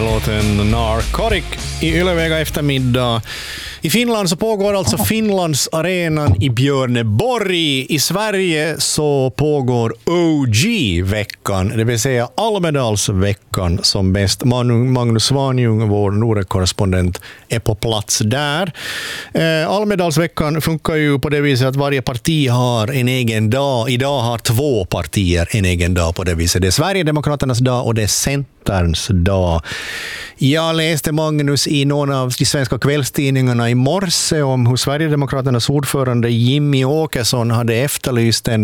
låten Narcotic i Ylevega eftermiddag. I Finland så pågår alltså Finlandsarenan i Björneborg. I Sverige så pågår OG-veckan, det vill säga Almedalsveckan som bäst. Magnus Svanjung, vår Nordek-korrespondent, är på plats där. Almedalsveckan funkar ju på det viset att varje parti har en egen dag. Idag har 2 partier en egen dag på det viset. Det är Sverigedemokraternas dag och det är Centerns dag. Jag läste, Magnus, i någon av de svenska kvällstidningarna i morse om hur Sverigedemokraternas ordförande Jimmy Åkesson hade efterlyst en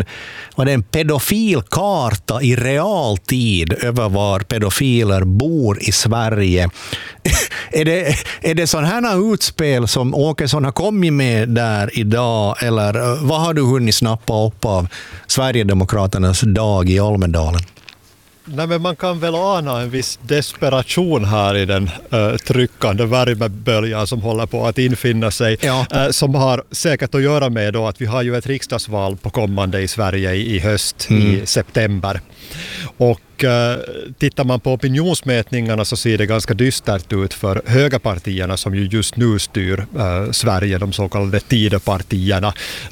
pedofilkarta i realtid över var pedofiler bor i Sverige. Är det sådana här utspel som Åkesson har kommit med där idag, eller vad har du hunnit snappa upp av Sverigedemokraternas dag i Almedalen? Nej, men man kan väl ana en viss desperation här i den tryckande värmeböljan som håller på att infinna sig. Ja. Som har säkert att göra med då att vi har ju ett riksdagsval på kommande i Sverige i höst i september. Och tittar man på opinionsmätningarna så ser det ganska dystert ut för högerpartierna som ju just nu styr Sverige, de så kallade Tidöpartierna,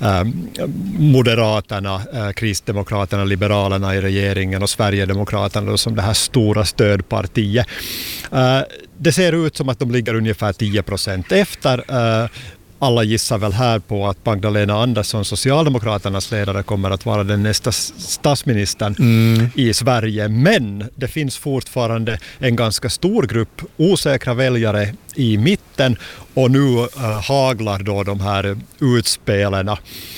Moderaterna, Kristdemokraterna, Liberalerna i regeringen och Sverigedemokraterna som det här stora stödpartiet. Det ser ut som att de ligger ungefär 10% efter. Alla gissar väl här på att Magdalena Andersson, Socialdemokraternas ledare, kommer att vara den nästa statsministern i Sverige. Men det finns fortfarande en ganska stor grupp osäkra väljare i mitten och nu haglar då de här utspelarna.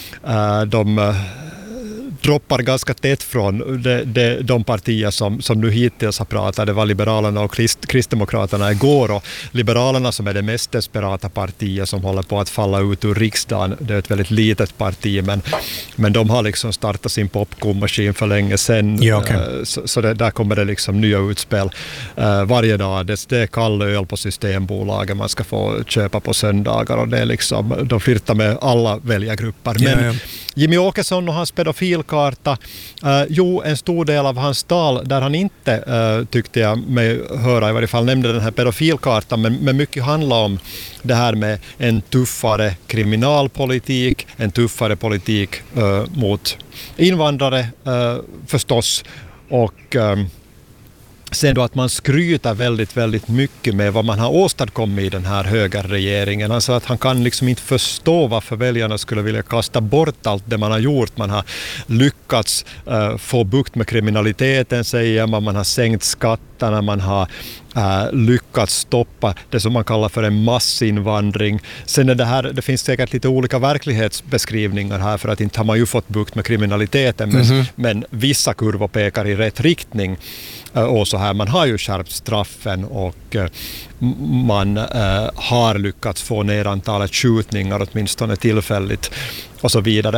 De droppar ganska tätt från de partier som nu hittills har pratat. Det var Liberalerna och Kristdemokraterna igår, och Liberalerna som är det mest desperata partiet som håller på att falla ut ur riksdagen. Det är ett väldigt litet parti, men de har liksom startat sin popcornmaskin för länge sedan. Ja, okay. Så där kommer det liksom nya utspel varje dag. Det är kall öl på Systembolaget man ska få köpa på söndagar, och det är liksom, de flirtar med alla väljargrupper. Men Jimmy Åkesson och hans pedofilkarta, en stor del av hans tal där han inte, tyckte jag mig höra, i varje fall nämnde den här pedofilkartan, men mycket handlar om det här med en tuffare kriminalpolitik, en tuffare politik mot invandrare förstås, och sen då att man skryter väldigt, väldigt mycket med vad man har åstadkommit i den här högerregeringen. Han sa att han kan liksom inte förstå varför väljarna skulle vilja kasta bort allt det man har gjort. Man har lyckats få bukt med kriminaliteten, säger man har sänkt skatterna, man har lyckats stoppa det som man kallar för en massinvandring. Sen är det finns säkert lite olika verklighetsbeskrivningar här, för att inte har man ju fått bukt med kriminaliteten, men vissa kurvor pekar i rätt riktning. Och så här, man har ju skärpt straffen, och man har lyckats få ner antalet skjutningar åtminstone tillfälligt och så vidare.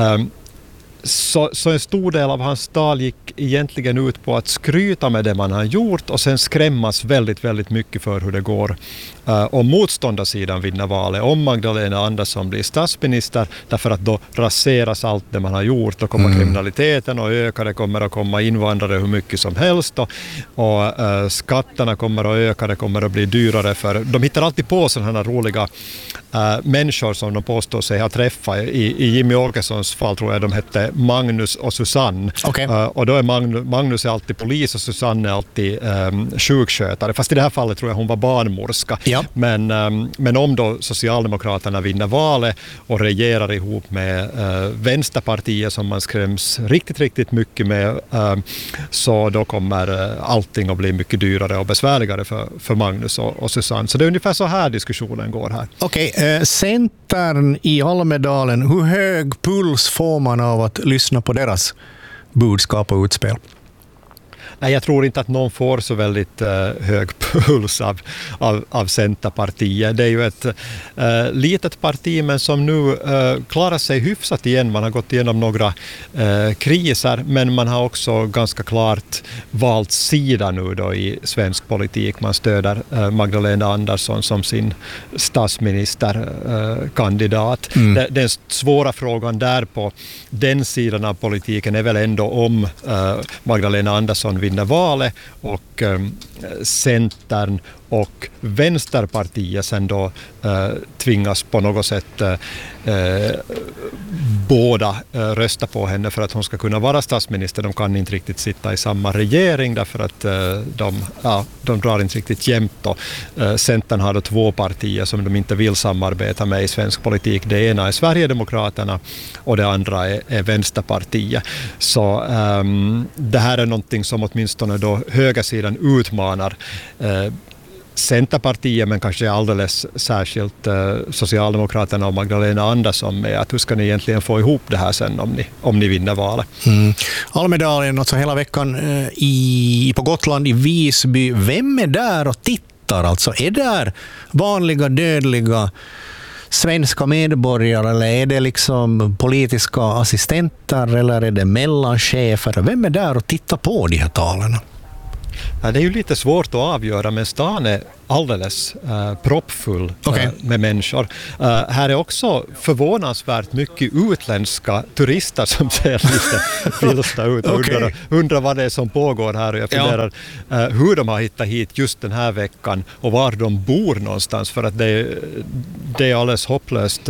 Så en stor del av hans tal gick egentligen ut på att skryta med det man har gjort och sen skrämmas väldigt, väldigt mycket för hur det går om motståndarsidan vinner valet. Om Magdalena Andersson blir statsminister, därför att då raseras allt det man har gjort. Då kommer kriminaliteten och ökar, det kommer att komma invandrare hur mycket som helst, och skatterna kommer att öka, det kommer att bli dyrare. För de hittar alltid på sådana här roliga människor som de påstår sig ha träffat. I Jimmy Åkessons fall tror jag de hette Magnus och Susanne. Okay. Och då är Magnus är alltid polis och Susanne är alltid sjukskötare. Fast i det här fallet tror jag hon var barnmorska. Ja. Men om då Socialdemokraterna vinner valet och regerar ihop med vänsterpartier som man skräms riktigt, riktigt mycket med, så då kommer allting att bli mycket dyrare och besvärligare för Magnus och Susanne. Så det är ungefär så här diskussionen går här. Okej, Centern i Almedalen, hur hög puls får man av att lyssna på deras budskap och utspel? Nej, jag tror inte att någon får så väldigt hög puls av Centerpartiet. Det är ju ett litet parti, men som nu klarar sig hyfsat igen. Man har gått igenom några kriser, men man har också ganska klart valt sida nu då i svensk politik. Man stöder Magdalena Andersson som sin statsministerkandidat. Den svåra frågan där på den sidan av politiken är väl ändå om Magdalena Andersson Andersson vinner valet och Centern och Vänsterpartiet sen då tvingas på något sätt båda rösta på henne för att hon ska kunna vara statsminister. De kan inte riktigt sitta i samma regering därför att de drar inte riktigt jämnt då. Centern har då 2 partier som de inte vill samarbeta med i svensk politik. Det ena är Sverigedemokraterna och det andra är Vänsterpartiet. Så det här är någonting som åtminstone då högersidan utmanar Centerpartiet, men kanske alldeles särskilt Socialdemokraterna och Magdalena Andersson med att hur ska ni egentligen få ihop det här sen om ni vinner valet. Almedalen, alltså hela veckan på Gotland i Visby. Vem är där och tittar? Alltså är där vanliga dödliga svenska medborgare eller är det liksom politiska assistenter eller är det mellanchefer? Vem är där och tittar på de här talen? Det är ju lite svårt att avgöra, men stan är alldeles proppfull med människor. Här är också förvånansvärt mycket utländska turister som ser lite vilsta ut och undrar vad det är som pågår här. Och jag funderar hur de har hittat hit just den här veckan och var de bor någonstans, för att det är alldeles hopplöst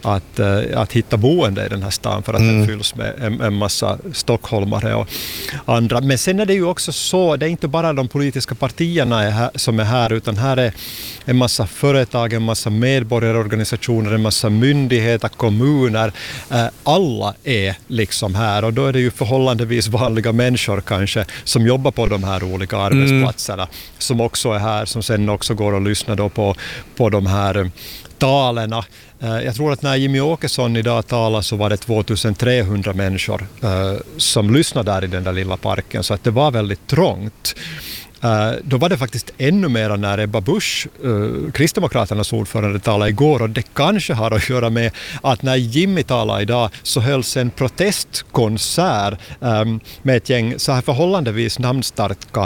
att hitta boende i den här stan för att den fylls med en massa stockholmare och andra. Men sen är det ju också så, det är inte bara de politiska partierna som är här, utan här är en massa företag, en massa medborgarorganisationer, en massa myndigheter, kommuner. Alla är liksom här och då är det ju förhållandevis vanliga människor kanske som jobbar på de här olika arbetsplatserna som också är här, som sen också går och lyssnar då på de här talerna. Jag tror att när Jimmy Åkesson idag talade så var det 2300 människor som lyssnade där i den där lilla parken, så att det var väldigt trångt. Då var det faktiskt ännu mer när Ebba Busch, Kristdemokraternas ordförande, talade igår, och det kanske har att göra med att när Jimmy talade idag så hölls en protestkonsert med ett gäng så här förhållandevis namnstarka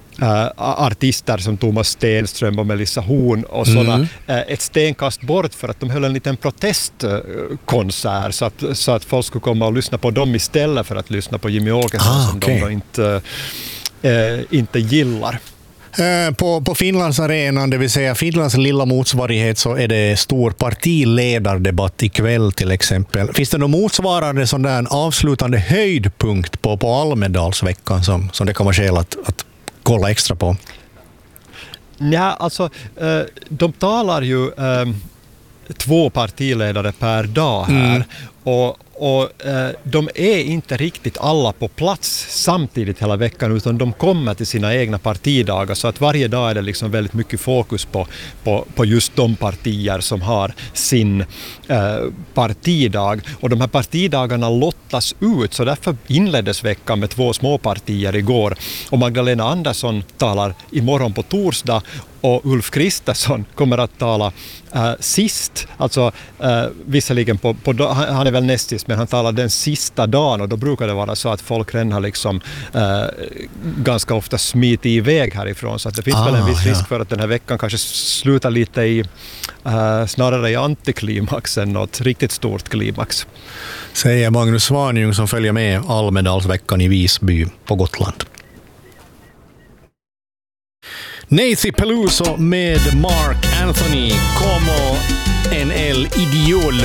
artister som Thomas Stenström och Melissa Horn och sådana ett stenkast bort, för att de höll en liten protestkonsert så att folk skulle komma och lyssna på dem istället för att lyssna på Jimmy Åkesson som de då inte gillar. På Finlands arenan, det vill säga Finlands lilla motsvarighet, så är det stor partiledardebatt ikväll till exempel. Finns det någon motsvarande sån där avslutande höjdpunkt på Almedalsveckan som det kan vara skäl att kolla extra på? Ja, alltså de talar ju 2 partiledare per dag här och de är inte riktigt alla på plats samtidigt hela veckan, utan de kommer till sina egna partidagar, så att varje dag är det liksom väldigt mycket fokus på just de partier som har sin partidag, och de här partidagarna lottas ut, så därför inleddes veckan med 2 små partier igår, och Magdalena Andersson talar imorgon på torsdag och Ulf Kristersson kommer att tala sist, alltså visserligen han är väl näst sist, men han talar den sista dagen, och då brukar det vara så att folk redan har liksom ganska ofta smitit iväg härifrån, så att det finns väl en viss risk för att den här veckan kanske slutar lite i snarare i antiklimax än något riktigt stort klimax. Säger Magnus Svanjung som följer med Almedalsveckan i Visby på Gotland. Nancy Peluso med Mark Anthony como en el idiol